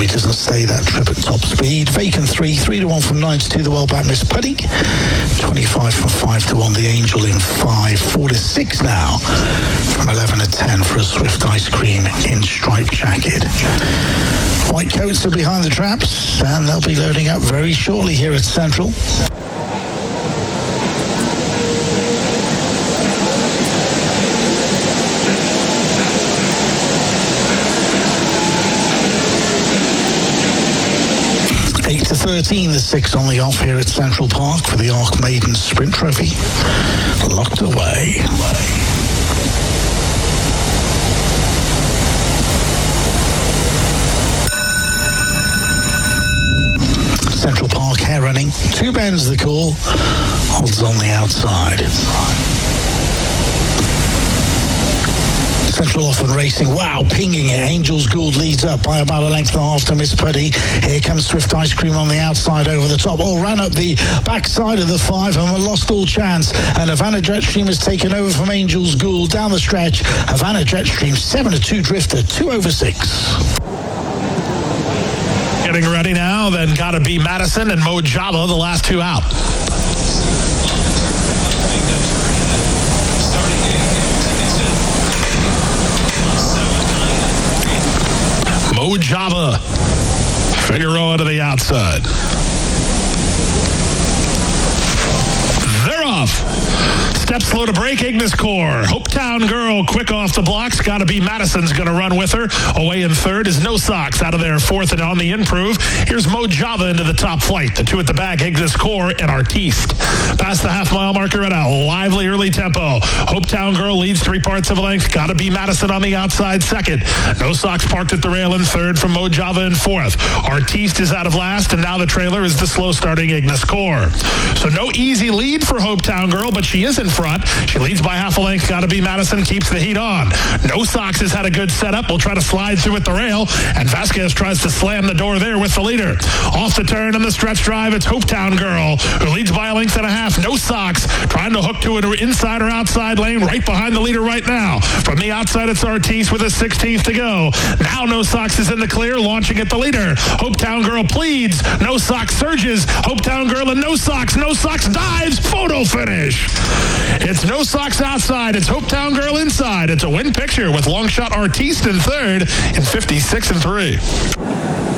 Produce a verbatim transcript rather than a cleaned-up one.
He doesn't stay that trip at top speed. Vacant three, three to one from nine to two, the well back Miss Putty. twenty-five from five to one, the Angel in five. four to six now from eleven to ten for a Swift Ice Cream in Striped Jacket. White Coats are behind the traps, and they'll be loading up very shortly here at Central. eight to thirteen, the six on the off here at Central Park for the Arc Maiden Sprint Trophy. Locked away. Central Park hair running. Two bends the call. Odds on the outside. Central off and racing. Wow, pinging it. Angels Gould leads up by about a length and a half to Miss Putty. Here comes Swift Ice Cream on the outside over the top. Oh, ran up the backside of the five and lost all chance. And Havana Jetstream has taken over from Angels Gould down the stretch. Havana Jetstream seven to two drifter, two over six. Getting ready now, then gotta be Madison and Mo Java, the last two out. Mo Java, Figueroa to the outside. They're off. Step slow to break, Ignis Core. Hopetown Girl, quick off the blocks. Gotta be Madison's going to run with her. Away in third is No Socks out of there fourth and on the improve. Here's Mo Java into the top flight. The two at the back, Ignis Core and Artiste. Past the half mile marker at a lively early tempo. Hopetown Girl leads three parts of a length. Gotta be Madison on the outside second. No Socks parked at the rail in third from Mo Java in fourth. Artiste is out of last, and now the trailer is the slow starting Ignis Core. So no easy lead for Hopetown Girl, but she is in front. She leads by half a length. Gotta be Madison keeps the heat on. No Socks has had a good setup. Will try to slide through at the rail, and Vasquez tries to slam the door there with the leader. Off the turn on the stretch drive, it's Hopetown Girl, who leads by a length and a half. No Socks trying to hook to an inside or outside lane right behind the leader right now. From the outside, it's Artiste with a sixteenth to go. Now No Socks is in the clear, launching at the leader. Hopetown Girl pleads. No Socks surges. Hopetown Girl and No Socks. No Socks dives. Photo finish. It's No Socks outside. It's Hopetown Girl inside. It's a win picture with long shot Artiste in third in fifty-six and three.